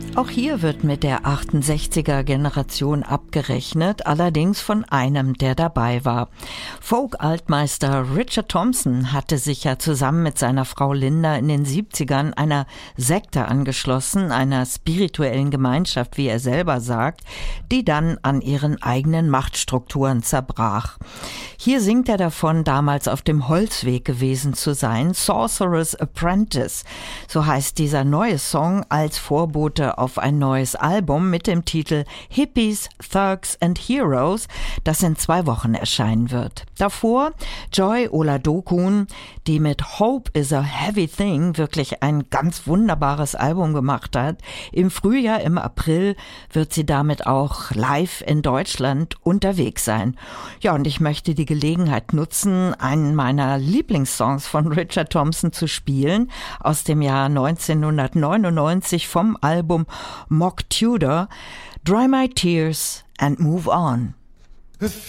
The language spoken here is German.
Auch hier wird mit der 68er-Generation abgerechnet, allerdings von einem, der dabei war. Folk-Altmeister Richard Thompson hatte sich ja zusammen mit seiner Frau Linda in den 70ern einer Sekte angeschlossen, einer spirituellen Gemeinschaft, wie er selber sagt, die dann an ihren eigenen Machtstrukturen zerbrach. Hier singt er davon, damals auf dem Holzweg gewesen zu sein, Sorcerer's Apprentice. So heißt dieser neue Song als Vorbote auf ein neues Album mit dem Titel Hippies, Thugs and Heroes, das in 2 Wochen erscheinen wird. Davor Joy Oladokun, die mit Hope is a Heavy Thing wirklich ein ganz wunderbares Album gemacht hat. Im Frühjahr, im April, wird sie damit auch live in Deutschland unterwegs sein. Ja, und ich möchte die Gelegenheit nutzen, einen meiner Lieblingssongs von Richard Thompson zu spielen, aus dem Jahr 1999 vom Album Mock Tudor, Dry My Tears and Move On.